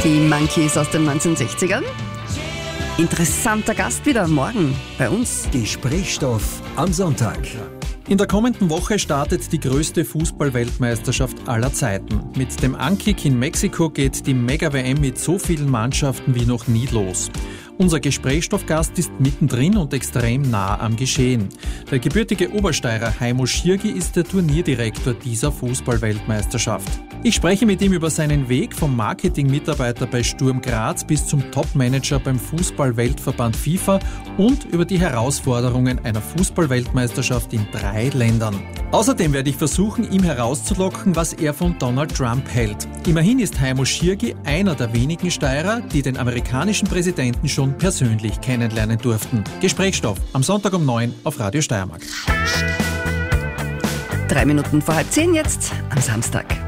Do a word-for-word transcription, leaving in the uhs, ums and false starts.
Die Monkeys aus den neunzehnhundertsechzigern. Interessanter Gast wieder morgen bei uns. Gesprächsstoff am Sonntag. In der kommenden Woche startet die größte Fußball-Weltmeisterschaft aller Zeiten. Mit dem Ankick in Mexiko geht die Mega-W M mit so vielen Mannschaften wie noch nie los. Unser Gesprächsstoffgast ist mittendrin und extrem nah am Geschehen. Der gebürtige Obersteirer Heimo Schirgi ist der Turnierdirektor dieser Fußball-Weltmeisterschaft. Ich spreche mit ihm über seinen Weg vom Marketing-Mitarbeiter bei Sturm Graz bis zum Top-Manager beim Fußball-Weltverband FIFA und über die Herausforderungen einer Fußball-Weltmeisterschaft in drei Ländern. Außerdem werde ich versuchen, ihm herauszulocken, was er von Donald Trump hält. Immerhin ist Heimo Schirgi einer der wenigen Steirer, die den amerikanischen Präsidenten schon persönlich kennenlernen durften. Gesprächsstoff am Sonntag um neun auf Radio Steiermark. Drei Minuten vor halb zehn jetzt am Samstag.